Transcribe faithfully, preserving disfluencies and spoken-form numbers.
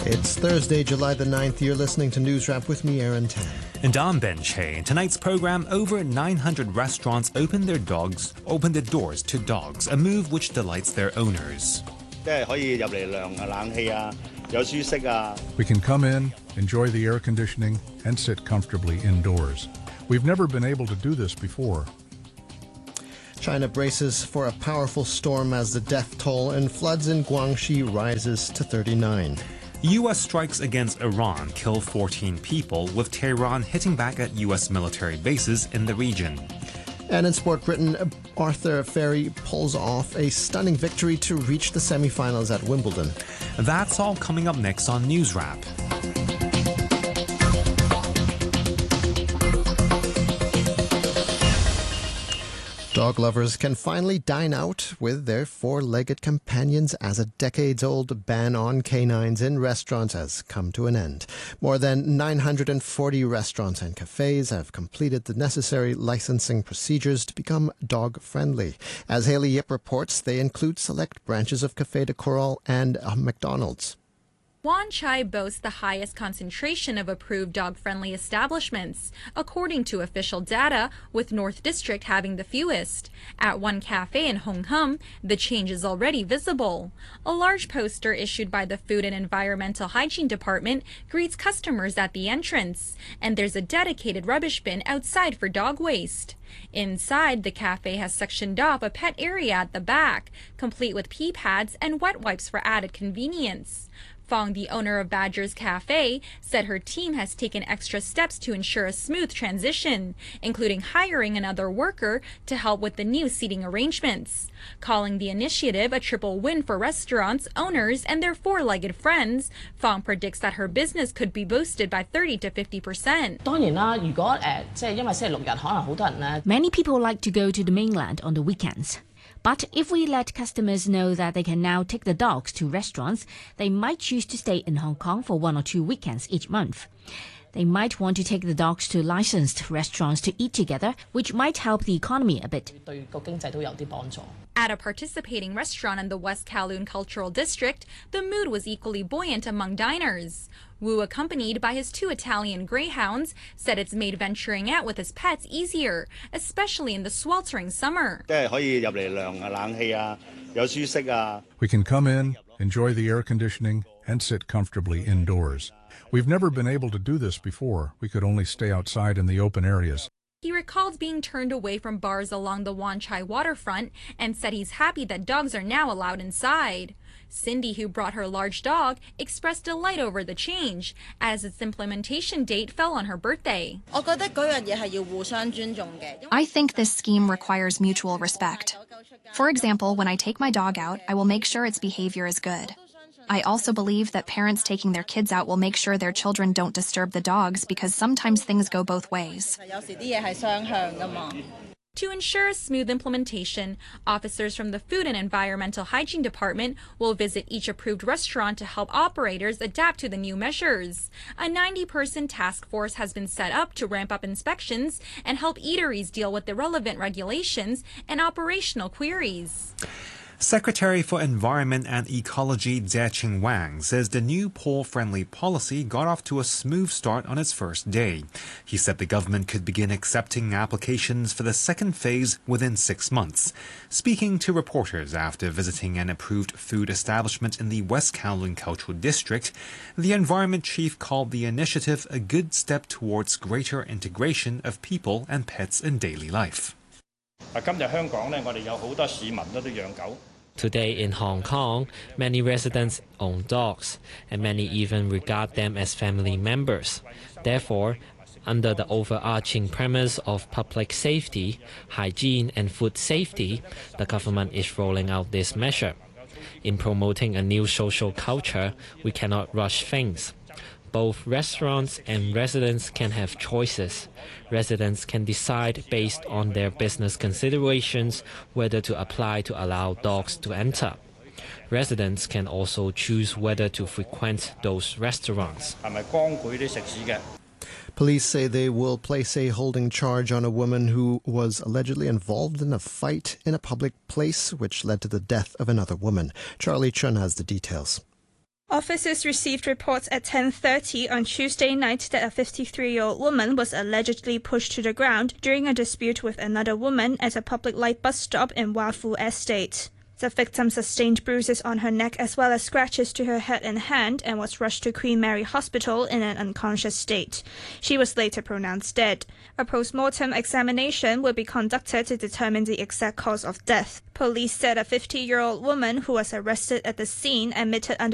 It's Thursday, July the ninth. You're listening to News Wrap with me, Aaron Tan. And I'm Ben Che. In tonight's program, over nine hundred restaurants open their dogs, open their doors to dogs, a move which delights their owners. We can come in, enjoy the air conditioning, and sit comfortably indoors. We've never been able to do this before. China braces for a powerful storm as the death toll in floods in Guangxi rises to thirty-nine. U S strikes against Iran kill fourteen people, with Tehran hitting back at U S military bases in the region. And in Sport Britain, Arthur Ferry pulls off a stunning victory to reach the semi-finals at Wimbledon. That's all coming up next on News Wrap. Dog lovers can finally dine out with their four-legged companions as a decades-old ban on canines in restaurants has come to an end. More than nine hundred forty restaurants and cafes have completed the necessary licensing procedures to become dog-friendly. As Haley Yip reports, they include select branches of Café de Coral and uh, McDonald's. Wan Chai boasts the highest concentration of approved dog-friendly establishments, according to official data, with North District having the fewest. At one cafe in Hong Kong, the change is already visible. A large poster issued by the Food and Environmental Hygiene Department greets customers at the entrance, and there's a dedicated rubbish bin outside for dog waste. Inside, the cafe has sectioned off a pet area at the back, complete with pee pads and wet wipes for added convenience. Fong, the owner of Badger's Cafe, said her team has taken extra steps to ensure a smooth transition, including hiring another worker to help with the new seating arrangements. Calling the initiative a triple win for restaurants, owners, and their four-legged friends, Fong predicts that her business could be boosted by thirty to fifty percent. Many people like to go to the mainland on the weekends. But if we let customers know that they can now take the dogs to restaurants, they might choose to stay in Hong Kong for one or two weekends each month. They might want to take the dogs to licensed restaurants to eat together, which might help the economy a bit. At a participating restaurant in the West Kowloon Cultural District, the mood was equally buoyant among diners. Wu, accompanied by his two Italian greyhounds, said it's made venturing out with his pets easier, especially in the sweltering summer. We can come in, enjoy the air conditioning, and sit comfortably indoors. We've never been able to do this before. We could only stay outside in the open areas. He recalled being turned away from bars along the Wan Chai waterfront and said he's happy that dogs are now allowed inside. Cindy, who brought her large dog, expressed delight over the change, as its implementation date fell on her birthday. I think this scheme requires mutual respect. For example, when I take my dog out, I will make sure its behavior is good. I also believe that parents taking their kids out will make sure their children don't disturb the dogs, because sometimes things go both ways. To ensure a smooth implementation, officers from the Food and Environmental Hygiene Department will visit each approved restaurant to help operators adapt to the new measures. A ninety-person task force has been set up to ramp up inspections and help eateries deal with the relevant regulations and operational queries. Secretary for Environment and Ecology Jie Qing-wang says the new poor-friendly policy got off to a smooth start on its first day. He said the government could begin accepting applications for the second phase within six months. Speaking to reporters after visiting an approved food establishment in the West Kowloon Cultural District, the environment chief called the initiative a good step towards greater integration of people and pets in daily life. Today in Hong Kong, many residents own dogs, and many even regard them as family members. Therefore, under the overarching premise of public safety, hygiene and food safety, the government is rolling out this measure. In promoting a new social culture, we cannot rush things. Both restaurants and residents can have choices. Residents can decide based on their business considerations whether to apply to allow dogs to enter. Residents can also choose whether to frequent those restaurants. Police say they will place a holding charge on a woman who was allegedly involved in a fight in a public place, which led to the death of another woman. Charlie Chun has the details. Officers received reports at ten thirty on Tuesday night that a fifty-three-year-old woman was allegedly pushed to the ground during a dispute with another woman at a public light bus stop in Wafu Estate. The victim sustained bruises on her neck as well as scratches to her head and hand and was rushed to Queen Mary Hospital in an unconscious state. She was later pronounced dead. A post-mortem examination will be conducted to determine the exact cause of death. Police said a fifty-year-old woman who was arrested at the scene admitted under